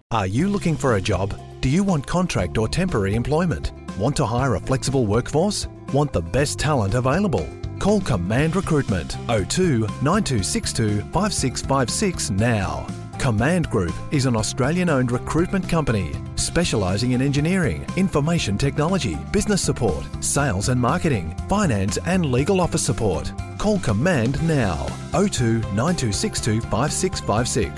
Are you looking for a job? Do you want contract or temporary employment? Want to hire a flexible workforce? Want the best talent available? Call Command Recruitment 02 9262 5656 now. Command Group is an Australian-owned recruitment company specialising in engineering, information technology, business support, sales and marketing, finance and legal office support. Call Command now 02 9262 5656